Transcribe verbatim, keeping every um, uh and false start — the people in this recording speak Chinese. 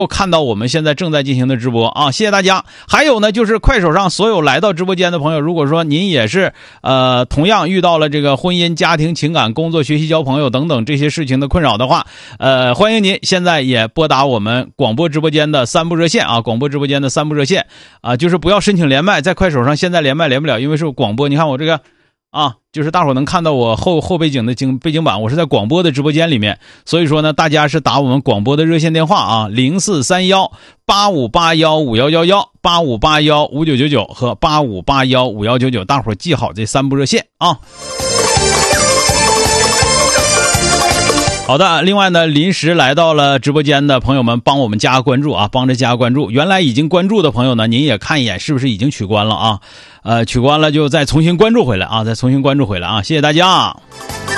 看到我们现在正在进行的直播啊，谢谢大家。还有呢，就是快手上所有来到直播间的朋友，如果说您也是呃同样遇到了这个婚姻、家庭、情感、工作、学习、交朋友等等这些事情的困扰的话，呃，欢迎您现在也拨打我们广播直播间的三部热线啊，广播直播间的三部热线啊，就是不要申请连麦，在快手上现在连麦连不了，因为是广播。你看我这个。啊，就是大伙能看到我后后背景的景背景板，我是在广播的直播间里面，所以说呢，大家是打我们广播的热线电话啊，零四三幺八五八幺五幺幺幺、八五八幺五九九九和八五八幺五幺九九，大伙记好这三部热线啊。好的，另外呢，临时来到了直播间的朋友们，帮我们加个关注啊，帮着加个关注。原来已经关注的朋友呢，您也看一眼是不是已经取关了啊？呃，取关了就再重新关注回来啊，再重新关注回来啊，谢谢大家。